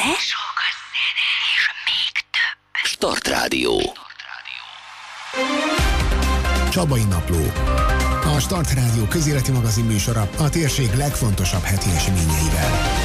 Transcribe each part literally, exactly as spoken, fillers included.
Sokkal zene és még több. Start Rádió. Csabai Napló. A Start Rádió közéleti magazin műsora a térség legfontosabb heti eseményeivel.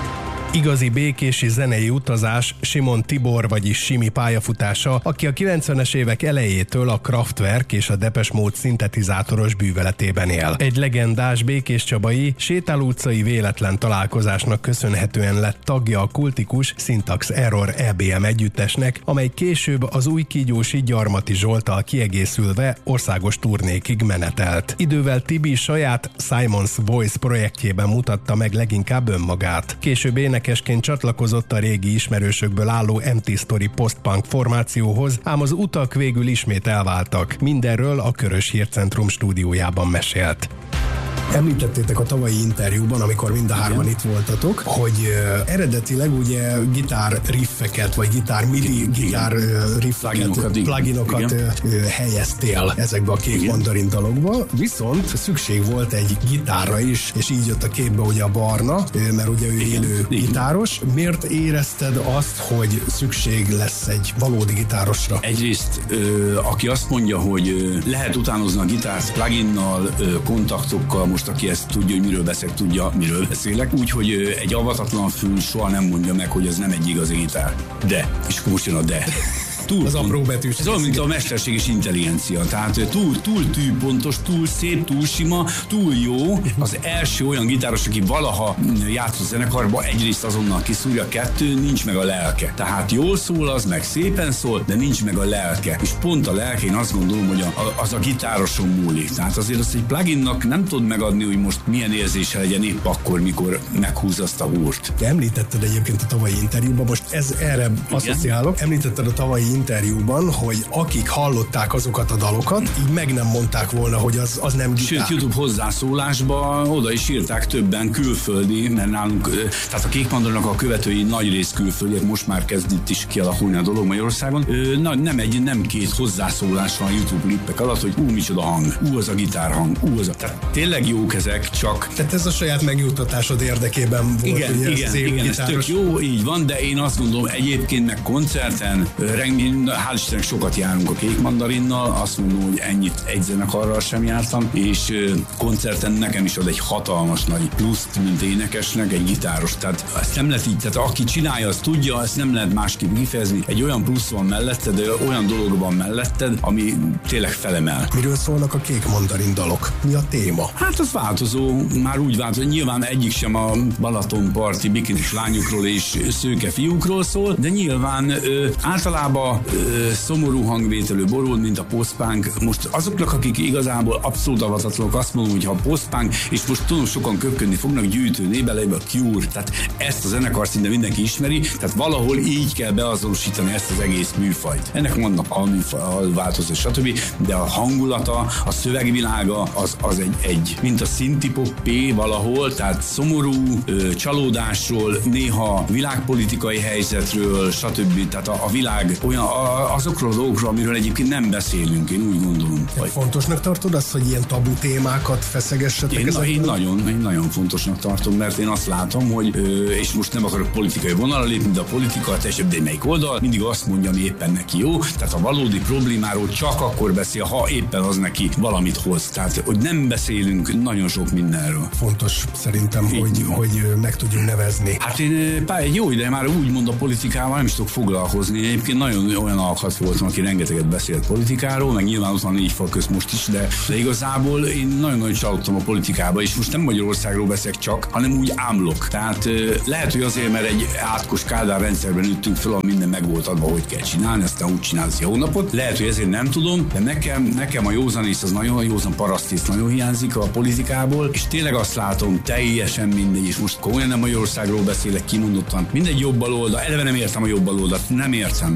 Igazi békési zenei utazás Simon Tibor, vagyis Simi pályafutása, aki a kilencvenes évek elejétől a Kraftwerk és a Depeche Mode szintetizátoros bűveletében él. Egy legendás békéscsabai, sétáló utcai véletlen találkozásnak köszönhetően lett tagja a kultikus Syntax Error é bé em együttesnek, amely később az új kígyósi Gyarmati Zsolttal kiegészülve országos turnékig menetelt. Idővel Tibi saját Simon's Voice projektjében mutatta meg leginkább önmagát. Később énekesként csatlakozott a régi ismerősökből álló Empty Story post-punk formációhoz, ám az utak végül ismét elváltak. Mindenről a Körös Hírcentrum stúdiójában mesélt. Említettétek a tavalyi interjúban, amikor mind a hárman itt voltatok, hogy uh, eredetileg ugye gitár riffeket, vagy gitár midi, gitár uh, riffeket, pluginokat uh, uh, helyeztél ezekbe a Kék Mandarin dalokba, viszont szükség volt egy gitárra is, és így jött a képbe ugye a Barna, uh, mert ugye ő élő gitáros. Miért érezted azt, hogy szükség lesz egy valódi gitárosra? Egyrészt, uh, aki azt mondja, hogy uh, lehet utánozni a gitárt pluginnal, uh, kontaktokkal, most aki ezt tudja, hogy miről beszélek, tudja, miről beszélek. Úgyhogy egy avatatlan fül soha nem mondja meg, hogy ez nem egy igazi gitár. De, és akkor most jön a de. Túl az apró betűs. Ez olyan, mint a mesterséges intelligencia. Tehát túl, túl tűpontos, túl szép, túl sima, túl jó. Az első olyan gitáros, aki valaha játszott zenekarba, egyrészt azonnal kiszúrja, kettő, nincs meg a lelke. Tehát jól szól az, meg szépen szól, de nincs meg a lelke. És pont a lelke, én azt gondolom, hogy a, az a gitároson múlik. Tehát azért azt egy pluginnak nem tud megadni, hogy most milyen érzése legyen épp akkor, mikor meghúz azt a húrt. Te említetted egyébként a tavalyi interjúban, most ez erre asszociálok. Említetted a tavalyi interjúban, hogy akik hallották azokat a dalokat, így meg nem mondták volna, hogy az, az nem gitár. Sőt, YouTube hozzászólásba oda is írták többen külföldi, mert nálunk, tehát a Kék Mandarinnak a követői nagy rész külföldiek, most már kezd itt is kialakulni a dolog Magyarországon. Na, nem egy, nem két hozzászólás van a YouTube klippek alatt, hogy ú, micsoda hang, ú, az a gitárhang, ú, az a... Tehát tényleg jók ezek, csak... Tehát ez a saját megjutatásod érdekében volt, igen, ugye, igen, igen, ez tök jó, így van, de én azt gondolom, egyébként meg koncerten, rengi, hál' Istennek sokat járunk a Kék Mandarinnal, azt mondom, hogy ennyit egy zenekarral sem jártam, és koncerten nekem is ad egy hatalmas nagy pluszt, mint énekesnek, egy gitáros. Tehát ezt nem lehet így, tehát aki csinálja, azt tudja, ezt nem lehet másképp kifejezni. Egy olyan plusz van melletted, de olyan dolog van melletted, ami tényleg felemel. Miről szólnak a Kék Mandarin dalok? Mi a téma? Hát az változó, már úgy változó, nyilván egyik sem a Balatonparti bikinis lányokról és szőke fiúkról szól, de nyilván ö, általában ö, szomorú hangvételű borul, mint a post-punk. Most azoknak, akik igazából abszolút avatatlanok, azt mondom, hogy ha a post-punk, és most tudom, sokan köpködni fognak, gyűjtő nébelejbe a Cure, tehát ezt a zenekar szinte mindenki ismeri, tehát valahol így kell beazonosítani ezt az egész műfajt. Ennek vannak alváltozó, stb., de a hangulata, a szövegvilága az, az egy, egy, mint a szintipopé valahol, tehát szomorú, ö, csalódásról, néha világpolitikai helyzetről, stb., tehát a, a világ olyan, a, azokról a dolgokról, amiről egyébként nem beszélünk, én úgy gondolom. Vagy... Fontosnak tartod azt, hogy ilyen tabu témákat feszegessetek? Én, én, nagyon, én nagyon fontosnak tartom, mert én azt látom, hogy, ö, és most nem akarok politikai vonalra lépni, de a politika, teljesen, de melyik oldal, mindig azt mondja, ami éppen neki jó, tehát a valódi problémáról csak akkor beszél, ha éppen az neki valamit hoz. Tehát, hogy nem beszélünk nagyon sok mindenről. Fontos szerintem, hogy, hogy meg tudjunk nevezni. Hát én pár, egy jó ideje már úgymond a politikával nem is tudok foglalkozni. Egyébként nagyon olyan alkat voltam, aki rengeteget beszélt politikáról, meg nyilván ott van négy fal közt most is, de, de igazából én nagyon-nagyon csalódtam a politikába, és most nem Magyarországról beszélek csak, hanem úgy ámlok. Tehát lehet, hogy azért, mert egy átkos Kádár rendszerben üttünk fel, ahol minden meg volt adva, hogy kell csinálni, aztán úgy csinálsz jó napot. Lehet, hogy ezért nem tudom, de nekem, nekem a józanész az nagyon, a józan parasztész nagyon hiányzik a politikából, és tényleg azt látom, teljesen mindegy, és most komolyan nem Magyarországról beszélek kimondottan, mindegy jobb baloldal, eleve nem értem a jobb baloldat, nem értem. Tehát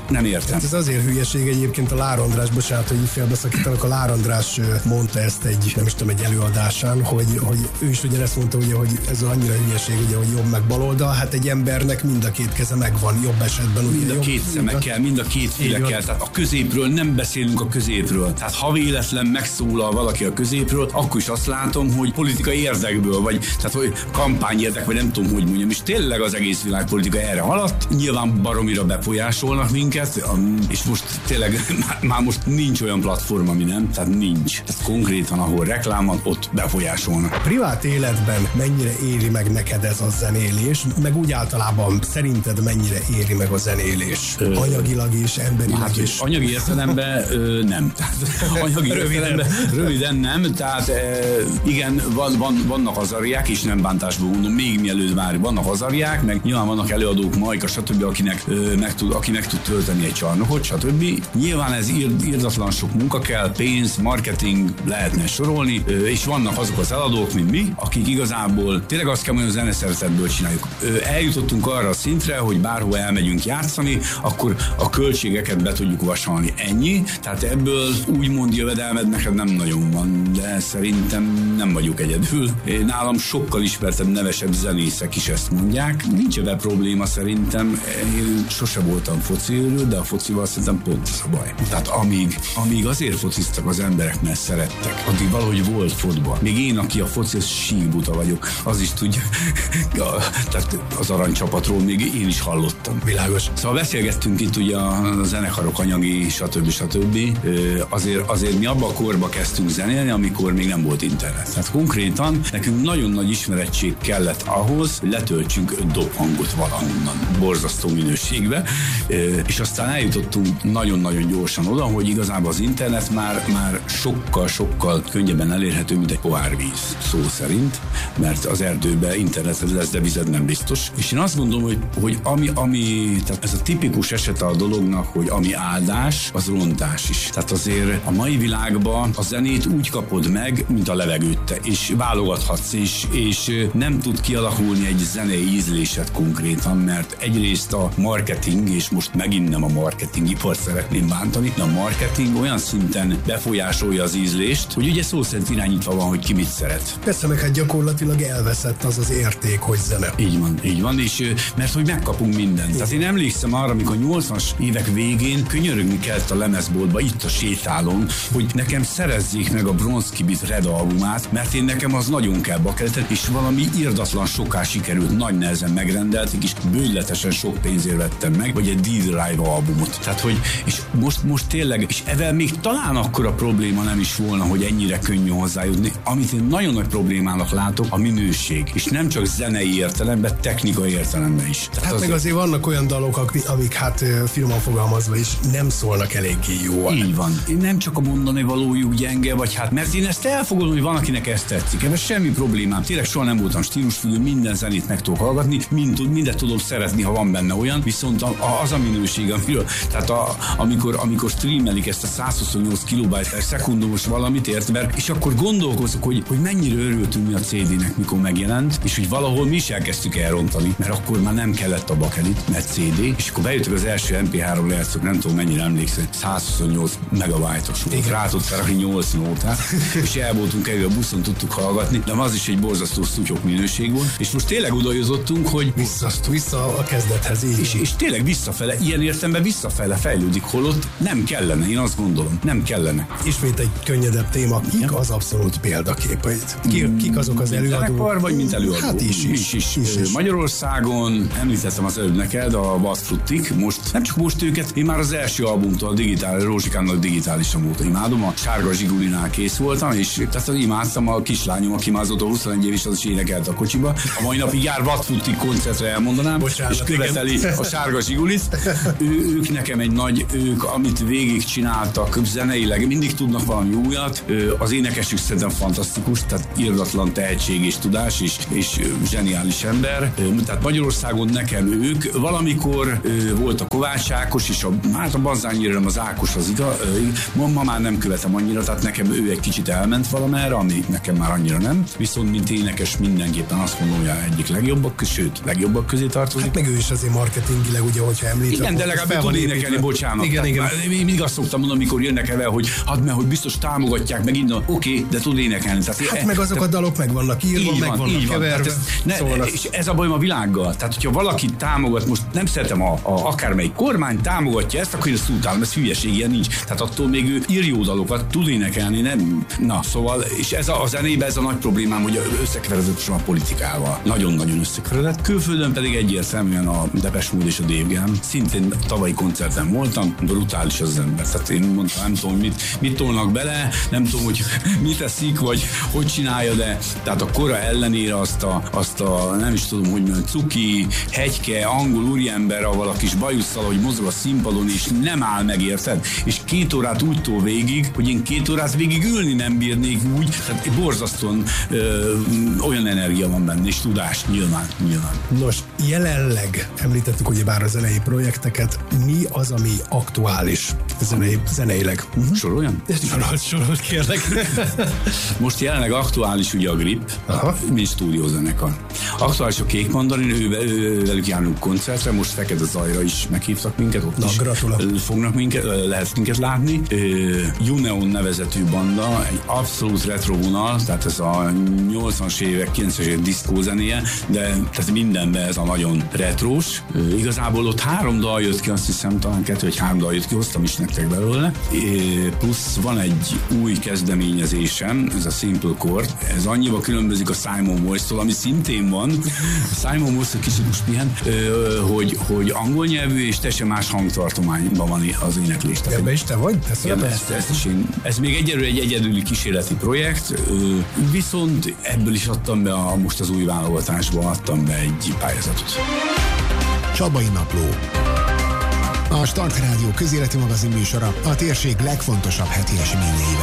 Nem értem. Hát ez azért hülyeség egyébként a Lár András, bocsánat, hogy félbeszakítanak, a Lár András mondta ezt egy, nem is tudom, egy előadásán, hogy, hogy ő is ugyanezt mondta, ugye, hogy ez annyira hülyeség, ugye, hogy jobb meg baloldal, hát egy embernek mind a két keze megvan, jobb esetben. Mind a jobb, két szeme kell, mind a két füle kell, tehát a középről nem beszélünk a középről. Tehát ha véletlen megszólal valaki a középről, akkor is azt látom, hogy politikai érdekből, vagy tehát hogy kampányérdek, vagy nem tudom, hogy mondjam, és tényleg az egész világpolitika erre haladt. Nyilván baromira befolyásolnak minket, és most tényleg már, már most nincs olyan platform, ami nem, tehát nincs. Tehát konkrétan, ahol reklám van, ott befolyásolnak. Privát életben mennyire éri meg neked ez a zenélés, meg úgy általában szerinted mennyire éri meg a zenélés? Ö, Anyagilag és emberileg hát, is. Anyagi értelemben ö, nem. Tehát, anyagi értelemben röviden nem, tehát e, igen, van, van, vannak hazariák, és nem bántásból mondom, még mielőtt már vannak hazariák, meg nyilván vannak előadók, Majka, stb., akinek ö, meg tud, aki meg tud tölteni egy csarnokot, stb. Nyilván ez irdatlan sok munka kell, pénz, marketing, lehetne sorolni, ö, és vannak azok az eladók, mint mi, akik igazából tényleg azt kell mondani, hogy a zeneszeretetből csináljuk. Ö, eljutottunk arra a szintre, hogy bárhol elmegyünk játszani, akkor a költségeket be tudjuk vasalni. Ennyi. Tehát ebből úgymond jövedelmed neked nem nagyon van, de szerintem nem vagyok egyedül. Nálam sokkal ismertebb, nevesebb zenészek is ezt mondják. Nincs ebben probléma szerintem. Én sose voltam fociőrő, de a focival szerintem pont ez a baj. Tehát amíg, amíg azért fociztak az emberek, mert szerettek, addig valahogy volt fotball. Még én, aki a foci, síbuta vagyok, az is tudja. Ja, tehát az aranycsapatról még én is hallottam. Világos. Szóval beszélgettünk itt ugye a zenekarok anyagi, stb. stb. Azért, azért mi abba a korba kezdtünk zenélni, amikor még nem volt internet. Tehát konkrétan nekünk nagyon nagy ismerettség kellett ahhoz, hogy letöltsünk dobhangot valahonnan, borzasztó minőségbe, és aztán eljutottunk nagyon-nagyon gyorsan oda, hogy igazából az internet már, már sokkal-sokkal könnyebben elérhető, mint egy pohárvíz, szó szerint, mert az erdőben interneted lesz, de vized nem biztos. És én azt gondolom, hogy, hogy ami, ami, tehát ez a tipikus eset a dolognak, hogy ami áldás, az rontás is. Tehát azért a mai világban a zenét úgy kapod meg, mint a levegőt te, és válogathatsz, és, és nem tud kialakulni egy zenei ízlésed konkrétan, mert egyrészt a marketing, és most megint nem a marketingipart szeretném bántani, de a marketing olyan szinten befolyásolja az ízlést, hogy ugye szó szerint irányítva van, hogy ki mit szeret. Persze, meg hát gyakorlatilag elveszett az az érték, hogy zene. Így van, így van, és mert hogy megkapunk mindent. Tehát én emlékszem arra, amikor nyolcvanas évek végén könyörögni kellett a lemezboltba, itt a sétálón, hogy nekem szerezzék meg a Bronski Beat Red albumát, mert én nekem az nagyon kell bakeltet, és valami irdatlan soká sikerült, nagy nehezen megrendelték, és bődletesen sok pénzért vettem meg, vagy egy D-Drive albumot. Tehát, hogy, és most, most tényleg, és ezzel még talán akkora probléma nem is volna, hogy ennyire könnyű hozzájutni. Amit én nagyon nagy problémának látok, a minőség. És nem csak zenei értelemben, technikai értelemben is. Tehát hát azért... meg azért vannak olyan dalok, amik hát finoman fogalmazva is nem szólnak eléggé jól. Így van. Én nem csak a mondani valójuk gyenge, vagy hát, mert én ezt elfogadom, hogy van, akinek ezt tetszik. Ebben semmi problémám. Tényleg soha nem voltam stílusfüggő, minden zenét meg tudok hallgatni, mind, mindet tudom szeretni, ha van benne olyan, viszont a, a, az a minőség, amiről, tehát a, amikor, amikor streamelik ezt a százhuszonnyolc kilobájt per szekundumos valamit, érted? És akkor gondolkozok, hogy, hogy mennyire örültünk mi a cé dé-nek, mikor megjelent, és hogy valahol mi is elkezdtük elrontani, mert akkor már nem kellett a bakelit, mert cé dé, és akkor bejöttük az első em pé három lejátszók, nem tudom mennyire emlékszem, százhuszonnyolc megabájtos volt, rá tudsz felrakni nyolc nótát, és el voltunk elő a buszon, tudtuk hallgatni, de az is egy borzasztó szutyok minőség volt, és most tényleg odajutottunk, hogy vissza, vissza a kezdethez, így. És, és tényleg visszafele, ilyen értelemben visszafele fejlődik, holott nem kellene, én azt gondolom, nem kellene. Ismét egy könnyedebb téma, kik az abszolút példaképeit? Ki, kik azok az előadók? Zenekar, vagy mint előadó? Hát is is, is, is, is. Magyarországon említettem az előbb neked, a Vadfruttik, most nem csak most őket, én már az első albumtól, a digitál, Rózsikának digitálisan volt, imádom, a Sárga Zsigulinál kész voltam, és tehát imádtam a kislányom, aki már azóta huszonegy év, és az is énekelt a kocsiba. A mai napig jár Vadfruttik koncertre, elmondanám, bocsánat, és követeli igen. A Sárga Zsigulit. Ő, ők nekem egy nagy, ők, amit végig csináltak zeneileg, mindig tudnak valami újat, az énekesük szerintem fantasztikus, tehát irdatlan tehetség és tudás, és, és zseniális ember. Tehát Magyarországon nekem ők, valamikor volt a Kovács Ákos, és a, hát a Bazzányira az Ákos az igaz, ma, ma már nem követem annyira, tehát nekem ő egy kicsit elment valamerre, ami nekem már annyira nem, viszont mint énekes mindenképpen azt mondom, hogy egyik legjobbak, sőt, legjobbak közé tartozik. Hát meg ő is azért marketingileg, ugye, hogyha említve. Igen, de legalább tud énekelni, bocsánat. Igen, igen. Én mindig azt szoktam mondani, amikor jönnek el, hogy hát mert hogy biztos támogatják meg innen, oké, okay, de tud énekelni. Tehát, hát meg azok a dalok meg vannak írva, így meg van, vannak keverve. Ne, szóval és ez a bajom a világgal. Tehát, hogyha valaki támogat, most nem szeretem a, a akármelyik kormány támogatja ezt, akkor én ezt utálom, ez hülyeség, ilyen nincs. Tehát attól még ő ír jó dalokat, tud énekelni, nem? Na, szóval, és ez a, a zenében ez a nagy problémám, hogy összekeveredett a politikával. Nagyon-nagyon összekeveredett. Külföldön pedig egyértelműen a Depeche Mode és a Dave Gahan. Szintén tavalyi koncerten voltam, brutális az ember. Tehát én mondtam, nem tudom, mit, mit tolnak bele, nem tudom, hogy mit eszik, vagy hogy csinálja, de tehát a kora ellenére azt a, azt a nem is tudom, hogy mondjam, cuki, hegyke, angol úriember, avval a kis bajusszal, hogy mozog a színpadon, és nem áll meg, érted? És két órát úgy tol végig, hogy én két órát végig ülni nem bírnék úgy, tehát borzasztóan ö, olyan energia van benne, és tudás, nyilván, nyilván. Nos, jelenleg említettük ugyebár a zenei projekteket, mi az, ami aktuális zenei, zeneileg? Uh-huh. Soroljam? Sorolt, sorolt, kérlek. Most jelenleg aktuális ugye a Grip, mint stúdiózenekar. Aktuális a Kék Mandarin, ő, ő, velük járunk koncertre, most Fekete Zajra is meghívtak minket, ott Na, is gratulál. fognak minket, lehet minket látni. Juneon nevezetű banda, egy abszolút retro vonal, tehát ez a nyolcvanas évek, kilencvenes évek diszkózenéje, de tehát mindenben ez a nagyon retrós. Igazából ott három dal jött ki, azt hiszem, talán kettő vagy három dal jött ki, hoztam is nektek belőle. Plusz van egy új kezdeményezésem, ez a Simple Chord. Ez annyiba különbözik a Simon Voice-tól, ami szintén van. A Simon Voice kicsit most pihen, hogy, hogy angol nyelvű és teljesen más hangtartományban van az éneklés. Ebbe is te vagy? Igen, ezt, ezt is én. Ez még egyelőre egy egyedüli kísérleti projekt, viszont ebből is adtam be, a, most az új válogatásba adtam be egy pályázatot. Csabai Napló. A Start Rádió közéleti magazin műsora a térség legfontosabb heti eseményeivel.